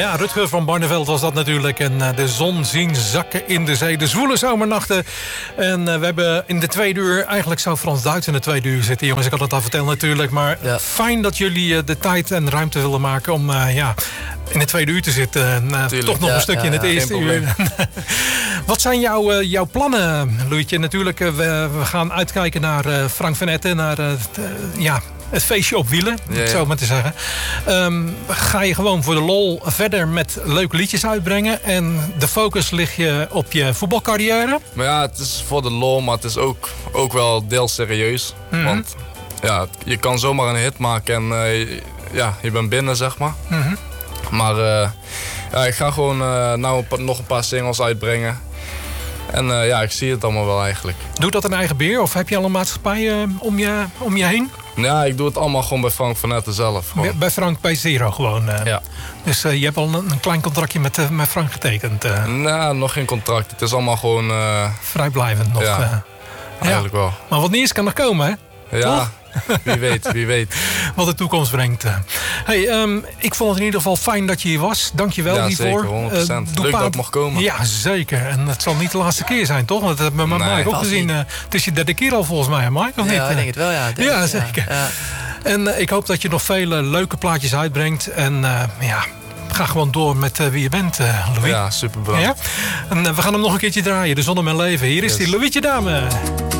Ja, Rutger van Barneveld was dat natuurlijk. En de zon zien zakken in de zee. De zwoele zomernachten. En we hebben in de tweede uur... Eigenlijk zou Frans-Duits in de tweede uur zitten, jongens. Ik had het al verteld natuurlijk. Maar fijn dat jullie de tijd en ruimte willen maken... om in de tweede uur te zitten. Toch nog een stukje in het eerste uur. Wat zijn jouw plannen, Louietje? Natuurlijk, we gaan uitkijken naar Frank van Etten. Naar het feestje op wielen, zo maar te zeggen. Ga je gewoon voor de lol verder met leuke liedjes uitbrengen... en de focus ligt je op je voetbalcarrière? Maar ja, het is voor de lol, maar het is ook wel deels serieus. Mm-hmm. Want ja, je kan zomaar een hit maken en je bent binnen, zeg maar. Mm-hmm. Maar ik ga gewoon nog een paar singles uitbrengen. En ik zie het allemaal wel eigenlijk. Doet dat een eigen beheer of heb je al een maatschappij om je heen? Ja, ik doe het allemaal gewoon bij Frank van Etten zelf. Gewoon. Bij Frank bij Zero gewoon? Ja. Dus je hebt al een klein contractje met Frank getekend? Nee, nog geen contract. Het is allemaal gewoon... vrijblijvend nog? Ja, eigenlijk wel. Maar wat niet is kan nog komen, hè? Ja. Toch? Wie weet. Wat de toekomst brengt. Ik vond het in ieder geval fijn dat je hier was. Dank je wel hiervoor. Zeker, 100%. Leuk dat ik mag komen. Ja, zeker. En het zal niet de laatste keer zijn, toch? Want dat hebben we met Mike ook gezien. Het is je derde keer al volgens mij, Mike, of niet? Ja, ik denk het wel, ja. Ja, zeker. Ja. En ik hoop dat je nog vele leuke plaatjes uitbrengt. En ga gewoon door met wie je bent, Louis. Ja, super bedankt. Ja? En we gaan hem nog een keertje draaien. De zon in mijn leven. Hier is die Louietje Dame.